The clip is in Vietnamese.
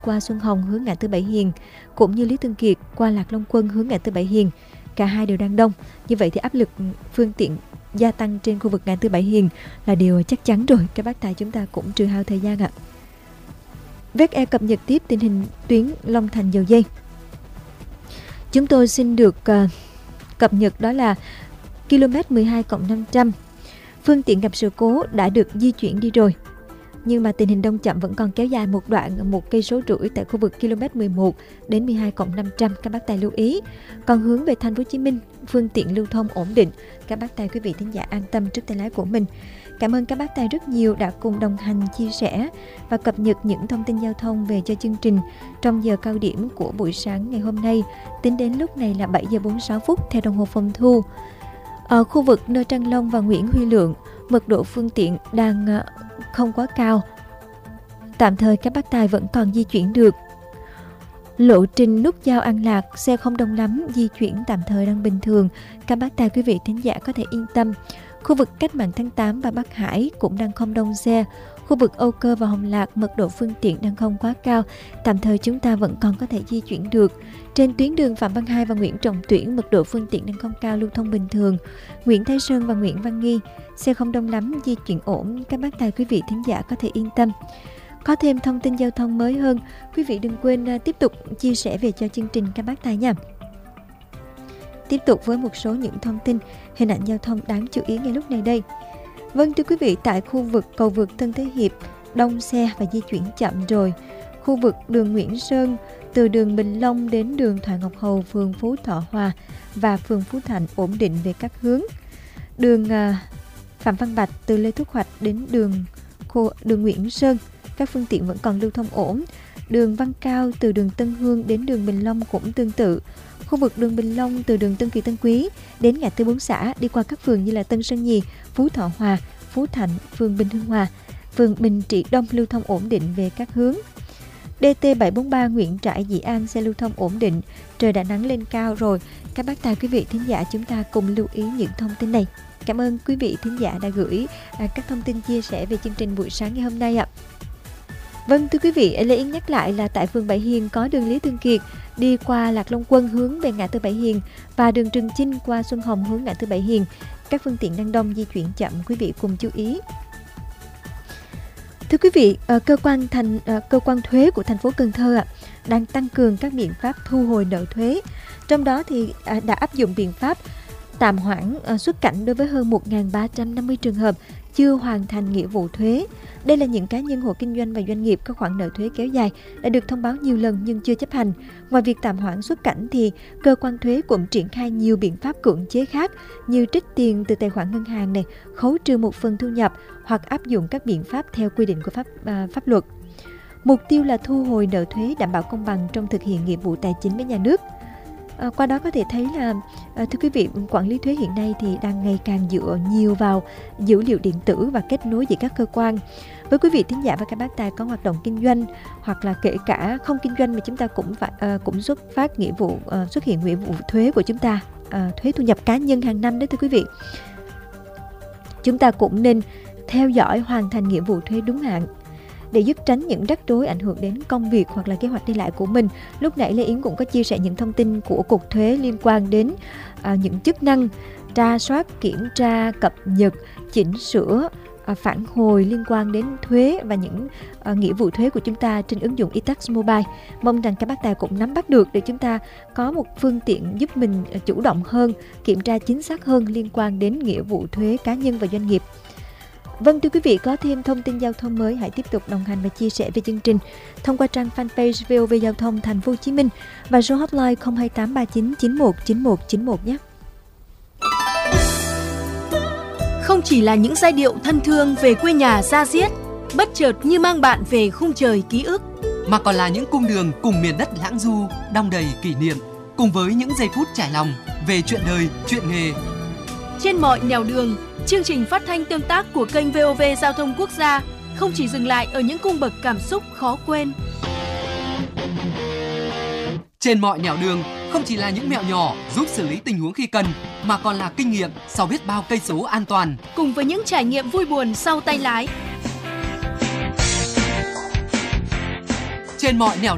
qua Xuân Hồng hướng ngã tư Bảy Hiền, cũng như Lý Thường Kiệt qua Lạc Long Quân hướng ngã tư Bảy Hiền. Cả hai đều đang đông. Như vậy thì áp lực phương tiện gia tăng trên khu vực ngã tư Bảy Hiền là điều chắc chắn rồi. Các bác tài chúng ta cũng trừ hao thời gian ạ. VE cập nhật tiếp tình hình tuyến Long Thành Dầu Giây. Chúng tôi xin được cập nhật đó là km 12+500. Phương tiện gặp sự cố đã được di chuyển đi rồi. Nhưng mà tình hình đông chậm vẫn còn kéo dài một đoạn 1,5 cây số tại khu vực km 11 đến 12+500. Các bác tài lưu ý. Còn hướng về thành phố Hồ Chí Minh, phương tiện lưu thông ổn định. Các bác tài quý vị thính giả an tâm trước tay lái của mình. Cảm ơn các bác tài rất nhiều đã cùng đồng hành, chia sẻ và cập nhật những thông tin giao thông về cho chương trình trong giờ cao điểm của buổi sáng ngày hôm nay. Tính đến lúc này là 7 giờ 46 phút theo đồng hồ phòng thu. Ở khu vực Nơ Trăng Long và Nguyễn Huy Lượng, mật độ phương tiện đang không quá cao. Tạm thời các bác tài vẫn còn di chuyển được. Lộ trình nút giao An Lạc, xe không đông lắm, di chuyển tạm thời đang bình thường. Các bác tài quý vị thính giả có thể yên tâm. Khu vực Cách mạng tháng 8 và Bắc Hải cũng đang không đông xe. Khu vực Âu Cơ và Hồng Lạc, mật độ phương tiện đang không quá cao. Tạm thời chúng ta vẫn còn có thể di chuyển được. Trên tuyến đường Phạm Văn Hai và Nguyễn Trọng Tuyển, mật độ phương tiện đang không cao, lưu thông bình thường. Nguyễn Thái Sơn và Nguyễn Văn Nghi, xe không đông lắm, di chuyển ổn. Các bác tài quý vị thính giả có thể yên tâm. Có thêm thông tin giao thông mới hơn, quý vị đừng quên tiếp tục chia sẻ về cho chương trình các bác tài nha. Tiếp tục với một số những thông tin, hình ảnh giao thông đáng chú ý ngay lúc này đây. Vâng thưa quý vị, tại khu vực cầu vượt Tân Thế Hiệp, đông xe và di chuyển chậm rồi. Khu vực đường Nguyễn Sơn, từ đường Bình Long đến đường Thoại Ngọc Hầu, phường Phú Thọ Hòa và phường Phú Thạnh ổn định về các hướng. Đường Phạm Văn Bạch từ Lê Thúc Hoạch đến đường Nguyễn Sơn, các phương tiện vẫn còn lưu thông ổn. Đường Văn Cao từ đường Tân Hương đến đường Bình Long cũng tương tự. Khu vực đường Bình Long từ đường Tân Kỳ Tân Quý đến ngã tư 4 xã đi qua các phường như là Tân Sơn Nhì, Phú Thọ Hòa, Phú Thạnh, phường Bình Hưng Hòa, phường Bình Trị Đông lưu thông ổn định về các hướng. DT 743 Nguyễn Trãi Dĩ An xe lưu thông ổn định, trời đã nắng lên cao rồi. Các bác tài quý vị thính giả chúng ta cùng lưu ý những thông tin này. Cảm ơn quý vị thính giả đã gửi các thông tin chia sẻ về chương trình buổi sáng ngày hôm nay ạ. Vâng thưa quý vị, Lê Yến nhắc lại là tại phường Bảy Hiền có đường Lý Thường Kiệt đi qua Lạc Long Quân hướng về ngã tư Bảy Hiền và đường Trường Chinh qua Xuân Hồng hướng ngã tư Bảy Hiền. Các phương tiện đang đông, di chuyển chậm, quý vị cùng chú ý. Thưa quý vị, cơ quan thuế của thành phố Cần Thơ đang tăng cường các biện pháp thu hồi nợ thuế. Trong đó thì đã áp dụng biện pháp tạm hoãn xuất cảnh đối với hơn 1.350 trường hợp chưa hoàn thành nghĩa vụ thuế. Đây là những cá nhân, hộ kinh doanh và doanh nghiệp có khoản nợ thuế kéo dài đã được thông báo nhiều lần nhưng chưa chấp hành. Ngoài việc tạm hoãn xuất cảnh thì cơ quan thuế cũng triển khai nhiều biện pháp cưỡng chế khác như trích tiền từ tài khoản ngân hàng này, khấu trừ một phần thu nhập hoặc áp dụng các biện pháp theo quy định của pháp luật. Mục tiêu là thu hồi nợ thuế, đảm bảo công bằng trong thực hiện nghĩa vụ tài chính với nhà nước. Qua đó có thể thấy là thưa quý vị, quản lý thuế hiện nay thì đang ngày càng dựa nhiều vào dữ liệu điện tử và kết nối giữa các cơ quan. Với quý vị thính giả và các bác tài có hoạt động kinh doanh hoặc là kể cả không kinh doanh mà chúng ta cũng xuất hiện nghĩa vụ thuế của chúng ta, thuế thu nhập cá nhân hàng năm đấy thưa quý vị. Chúng ta cũng nên theo dõi hoàn thành nghĩa vụ thuế đúng hạn để giúp tránh những rắc rối ảnh hưởng đến công việc hoặc là kế hoạch đi lại của mình. Lúc nãy Lê Yến cũng có chia sẻ những thông tin của Cục Thuế liên quan đến những chức năng tra soát, kiểm tra, cập nhật, chỉnh sửa, phản hồi liên quan đến thuế và những nghĩa vụ thuế của chúng ta trên ứng dụng iTax Mobile. Mong rằng các bác tài cũng nắm bắt được để chúng ta có một phương tiện giúp mình chủ động hơn, kiểm tra chính xác hơn liên quan đến nghĩa vụ thuế cá nhân và doanh nghiệp. Vâng thưa quý vị, có thêm thông tin giao thông mới hãy tiếp tục đồng hành và chia sẻ về chương trình thông qua trang fanpage VOV Giao thông Thành phố Hồ Chí Minh và số hotline 02839 919191 nhé. Không chỉ là những giai điệu thân thương về quê nhà da diết, bất chợt như mang bạn về khung trời ký ức, mà còn là những cung đường cùng miền đất lãng du, đong đầy kỷ niệm, cùng với những giây phút trải lòng về chuyện đời, chuyện nghề. Trên mọi nẻo đường, chương trình phát thanh tương tác của kênh VOV Giao thông Quốc gia không chỉ dừng lại ở những cung bậc cảm xúc khó quên. Trên mọi nẻo đường không chỉ là những mẹo nhỏ giúp xử lý tình huống khi cần, mà còn là kinh nghiệm sau biết bao cây số an toàn. Cùng với những trải nghiệm vui buồn sau tay lái. Trên mọi nẻo